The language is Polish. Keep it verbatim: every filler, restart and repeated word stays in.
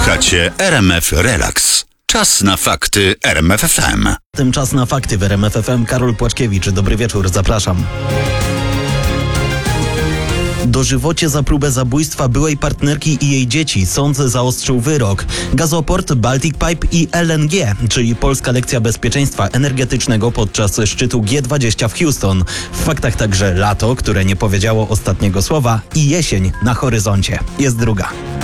Słuchacie R M F Relax. Czas na fakty R M F F M. Tymczas na fakty w R M F F M. Karol Płaczkiewicz. Dobry wieczór, zapraszam. Dożywocie za próbę zabójstwa byłej partnerki i jej dzieci. Sąd zaostrzył wyrok. Gazoport, Baltic Pipe i L N G, czyli polska lekcja bezpieczeństwa energetycznego podczas szczytu G dwadzieścia w Houston. W faktach także lato, które nie powiedziało ostatniego słowa, i jesień na horyzoncie. Jest druga.